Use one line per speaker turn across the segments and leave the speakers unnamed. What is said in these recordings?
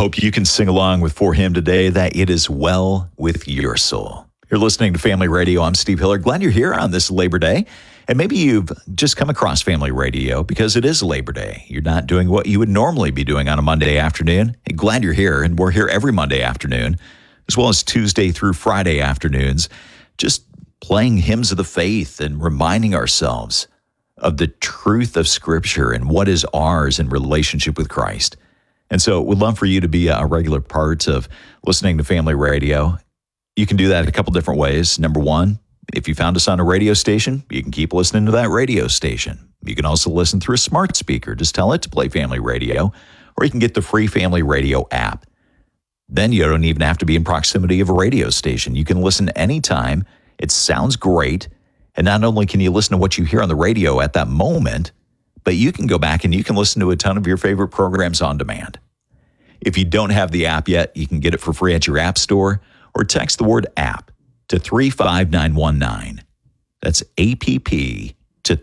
hope you can sing along with For Him today, that it is well with your soul. You're listening to Family Radio. I'm Steve Hiller. Glad you're here on this Labor Day. And maybe you've just come across Family Radio because it is Labor Day. You're not doing what you would normally be doing on a Monday afternoon. Hey, glad you're here. And we're here every Monday afternoon, as well as Tuesday through Friday afternoons, just playing hymns of the faith and reminding ourselves of the truth of Scripture and what is ours in relationship with Christ. And so we'd love for you to be a regular part of listening to Family Radio. You can do that a couple different ways. Number one, if you found us on a radio station, you can keep listening to that radio station. You can also listen through a smart speaker. Just tell it to play Family Radio, or you can get the free Family Radio app. Then you don't even have to be in proximity of a radio station. You can listen anytime. It sounds great. And not only can you listen to what you hear on the radio at that moment, but you can go back and you can listen to a ton of your favorite programs on demand. If you don't have the app yet, you can get it for free at your app store or text the word app to 35919. That's APP to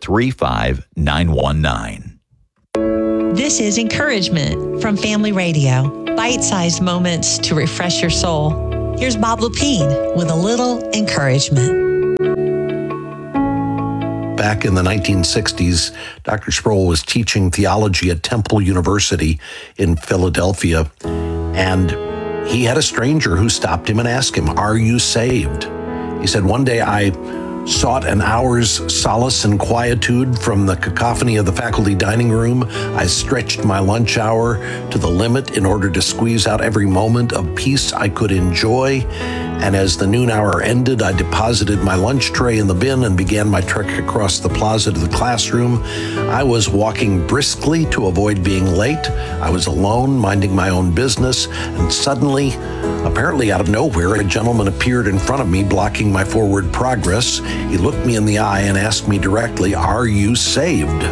35919.
This is Encouragement from Family Radio. Bite-sized moments to refresh your soul. Here's Bob Lepine with a little encouragement.
Back in the 1960s, Dr. Sproul was teaching theology at Temple University in Philadelphia, and he had a stranger who stopped him and asked him, "Are you saved?" He said, "One day I sought an hour's solace and quietude from the cacophony of the faculty dining room. I stretched my lunch hour to the limit in order to squeeze out every moment of peace I could enjoy. And as the noon hour ended, I deposited my lunch tray in the bin and began my trek across the plaza to the classroom. I was walking briskly to avoid being late. I was alone, minding my own business, and suddenly, apparently out of nowhere, a gentleman appeared in front of me, blocking my forward progress. He looked me in the eye and asked me directly, 'Are you saved?'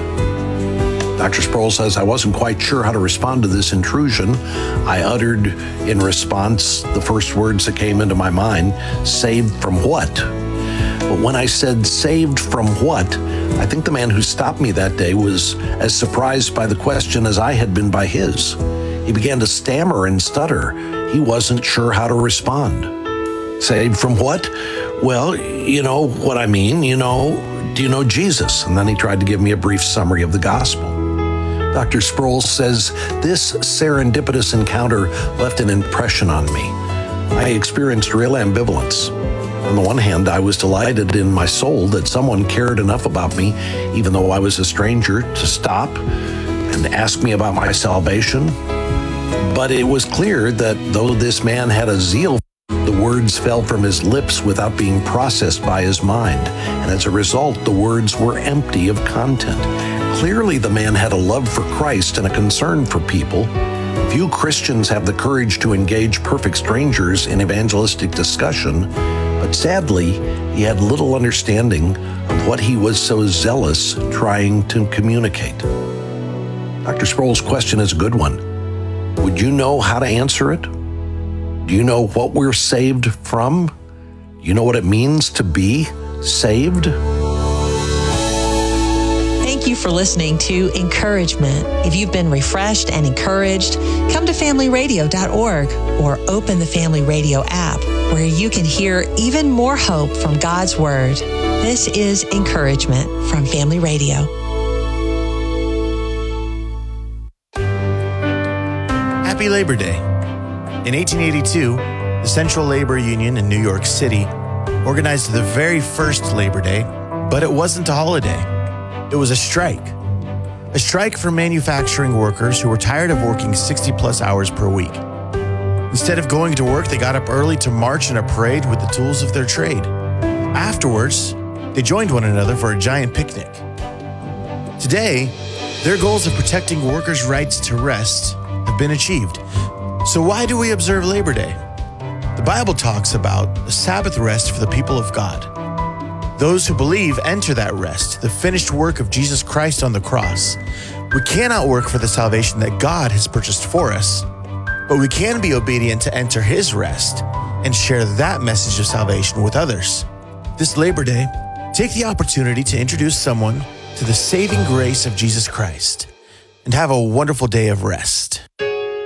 Dr. Sproul says, I wasn't quite sure how to respond to this intrusion. I uttered in response the first words that came into my mind, 'Saved from what?' But when I said, 'Saved from what?' I think the man who stopped me that day was as surprised by the question as I had been by his. He began to stammer and stutter. He wasn't sure how to respond. 'Saved from what?' 'Well, you know what I mean, do you know Jesus?' And then he tried to give me a brief summary of the gospel. Dr. Sproul says, this serendipitous encounter left an impression on me. I experienced real ambivalence. On the one hand, I was delighted in my soul that someone cared enough about me, even though I was a stranger, to stop and ask me about my salvation. But it was clear that though this man had a zeal, the words fell from his lips without being processed by his mind, and as a result, the words were empty of content. Clearly, the man had a love for Christ and a concern for people. Few Christians have the courage to engage perfect strangers in evangelistic discussion, but sadly, he had little understanding of what he was so zealous trying to communicate. Dr. Sproul's question is a good one. Would you know how to answer it? Do you know what we're saved from? Do you know what it means to be saved?
Thank you for listening to Encouragement. If you've been refreshed and encouraged, come to familyradio.org or open the Family Radio app where you can hear even more hope from God's Word. This is Encouragement from Family Radio.
Happy Labor Day. In 1882, the Central Labor Union in New York City organized the very first Labor Day, but it wasn't a holiday. It was a strike. A strike for manufacturing workers who were tired of working 60-plus hours per week. Instead of going to work, they got up early to march in a parade with the tools of their trade. Afterwards, they joined one another for a giant picnic. Today, their goals of protecting workers' rights to rest have been achieved. So why do we observe Labor Day? The Bible talks about a Sabbath rest for the people of God. Those who believe enter that rest, the finished work of Jesus Christ on the cross. We cannot work for the salvation that God has purchased for us, but we can be obedient to enter His rest and share that message of salvation with others. This Labor Day, take the opportunity to introduce someone to the saving grace of Jesus Christ and have a wonderful day of rest.